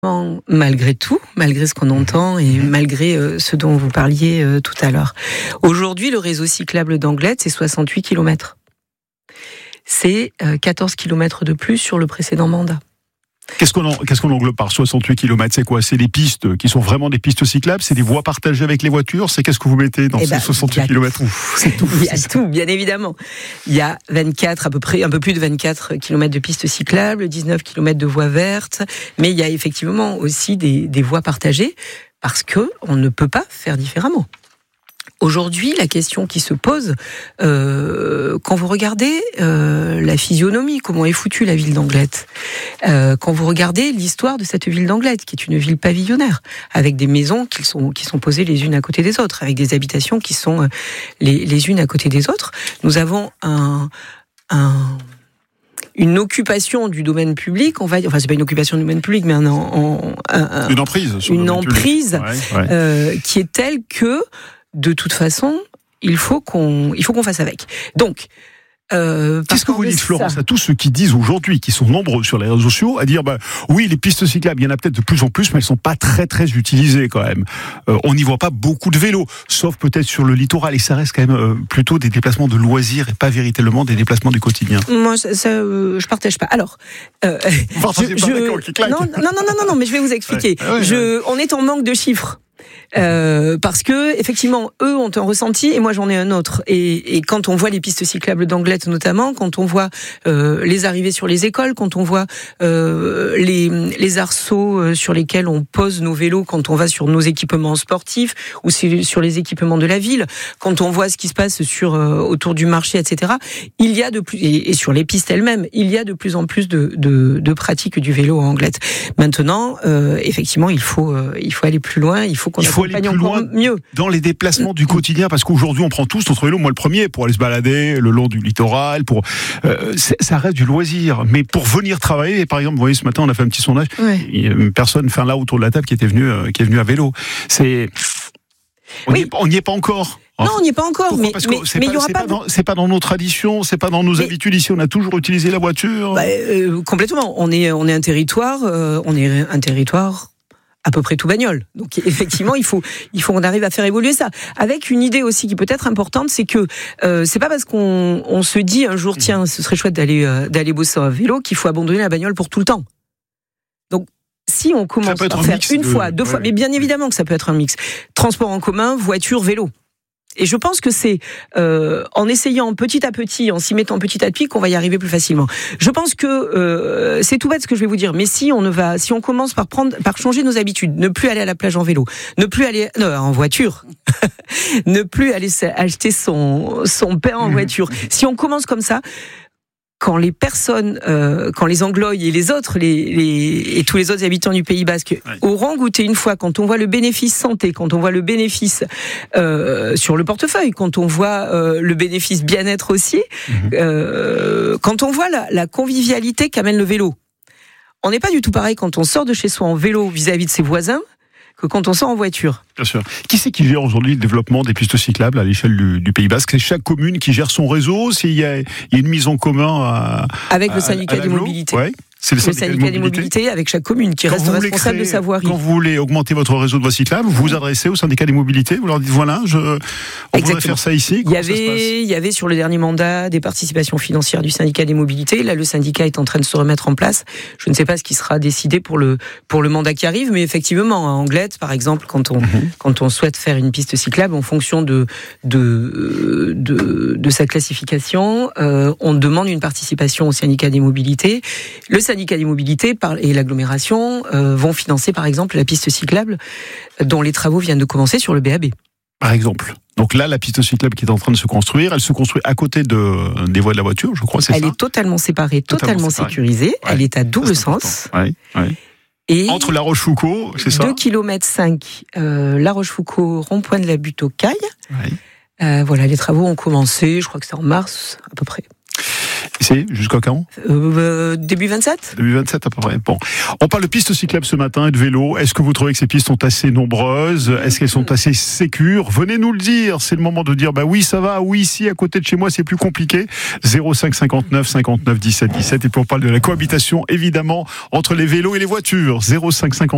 Malgré tout, malgré ce qu'on entend et malgré ce dont vous parliez tout à l'heure. Aujourd'hui, le réseau cyclable d'Anglet, c'est 68 km. C'est 14 km de plus sur le précédent mandat. Qu'est-ce qu'on englobe par 68 km? C'est quoi? C'est des pistes qui sont vraiment des pistes cyclables? C'est des voies partagées avec les voitures? C'est qu'est-ce que vous mettez dans ces 68 km? C'est tout. Il y a tout, bien évidemment. Il y a 24, à peu près, un peu plus de 24 km de pistes cyclables, 19 km de voies vertes, mais il y a effectivement aussi des voies partagées parce que on ne peut pas faire différemment. Aujourd'hui, la question qui se pose, quand vous regardez la physionomie, comment est foutue la ville d'Anglet, quand vous regardez l'histoire de cette ville d'Anglet, qui est une ville pavillonnaire, avec des maisons qui sont posées les unes à côté des autres, avec des habitations qui sont les unes à côté des autres, nous avons une occupation du domaine public, on va dire, enfin c'est pas une occupation du domaine public, mais une emprise qui est telle que de toute façon, il faut qu'on fasse avec. Donc, qu'est-ce que vous dites, Florence, à tous ceux qui disent aujourd'hui, qui sont nombreux sur les réseaux sociaux, à dire, oui, les pistes cyclables, il y en a peut-être de plus en plus, mais elles sont pas très, très utilisées, quand même. On n'y voit pas beaucoup de vélos, sauf peut-être sur le littoral, et ça reste quand même plutôt des déplacements de loisirs et pas véritablement des déplacements du quotidien. Moi, je partage pas. Alors, non, mais je vais vous expliquer. On est en manque de chiffres. Parce que effectivement, eux ont un ressenti et moi j'en ai un autre. Et quand on voit les pistes cyclables d'Anglet notamment, quand on voit les arrivées sur les écoles, quand on voit les arceaux sur lesquels on pose nos vélos, quand on va sur nos équipements sportifs ou sur les équipements de la ville, quand on voit ce qui se passe autour du marché, etc. Il y a de plus et sur les pistes elles-mêmes, il y a de plus en plus de pratiques du vélo à Anglet. Maintenant, effectivement, il faut aller plus loin. Il faut aller plus loin mieux dans les déplacements du quotidien, parce qu'aujourd'hui on prend tous notre vélo, moi le premier, pour aller se balader le long du littoral, ça reste du loisir, mais pour venir travailler, par exemple, vous voyez, ce matin on a fait un petit sondage, il y a une personne là autour de la table qui est venue à vélo. On n'y est pas encore. Non, on n'y est pas encore. Mais c'est pas dans nos traditions, c'est pas dans nos habitudes. Ici, on a toujours utilisé la voiture. Complètement. On est un territoire. À peu près tout bagnole. Donc effectivement, il faut qu'on arrive à faire évoluer ça. Avec une idée aussi qui peut être importante, c'est que c'est pas parce qu'on se dit un jour tiens, ce serait chouette d'aller bosser à vélo qu'il faut abandonner la bagnole pour tout le temps. Donc si on commence par faire une fois, deux fois, mais bien évidemment que ça peut être un mix. Transport en commun, voiture, vélo. Et je pense que c'est en essayant petit à petit, en s'y mettant petit à petit, qu'on va y arriver plus facilement. Je pense que c'est tout bête ce que je vais vous dire, mais si on commence par changer nos habitudes, ne plus aller à la plage en vélo, ne plus aller en voiture, ne plus aller acheter son pain en voiture. Si on commence comme ça, quand les personnes, quand les Angloïs et les autres, et tous les autres habitants du Pays Basque auront goûté une fois, quand on voit le bénéfice santé, quand on voit le bénéfice sur le portefeuille, quand on voit le bénéfice bien-être aussi, quand on voit la convivialité qu'amène le vélo. On n'est pas du tout pareil quand on sort de chez soi en vélo vis-à-vis de ses voisins que quand on sort en voiture. Bien sûr. Qui c'est qui gère aujourd'hui le développement des pistes cyclables à l'échelle du Pays Basque? C'est chaque commune qui gère son réseau? S'il y a une mise en commun avec le syndicat des mobilités. Ouais. C'est le syndicat des mobilités avec chaque commune qui reste responsable de sa voirie. Quand vous voulez augmenter votre réseau de voies cyclables, vous vous adressez au syndicat des mobilités, vous leur dites voilà, on voudrait faire ça ici. Il y avait sur le dernier mandat des participations financières du syndicat des mobilités. Là, le syndicat est en train de se remettre en place. Je ne sais pas ce qui sera décidé pour le mandat qui arrive, mais effectivement, à Anglet, par exemple, quand on souhaite faire une piste cyclable en fonction de sa classification, on demande une participation au syndicat des mobilités. Le syndicat des mobilités et l'agglomération vont financer par exemple la piste cyclable dont les travaux viennent de commencer sur le BAB. Par exemple. Donc là, la piste cyclable qui est en train de se construire, elle se construit à côté des voies de la voiture, je crois, c'est ça? Elle est totalement séparée, totalement sécurisée. Ouais. Elle est à double sens. Ouais. Et entre La Rochefoucauld, c'est ça? 2,5 km La Rochefoucauld, rond-point de la Butte aux Cailles. Ouais. Voilà, les travaux ont commencé, je crois que c'est en mars à peu près. C'est jusqu'à quand? Début 27. Début 27 à peu près. Bon. On parle de pistes cyclables ce matin et de vélo. Est-ce que vous trouvez que ces pistes sont assez nombreuses? Est-ce qu'elles sont assez sécures? Venez nous le dire. C'est le moment de dire, oui, ça va. Oui, ici, à côté de chez moi, c'est plus compliqué. 05 59 59 17 17. Et puis on parle de la cohabitation, évidemment, entre les vélos et les voitures. 05 59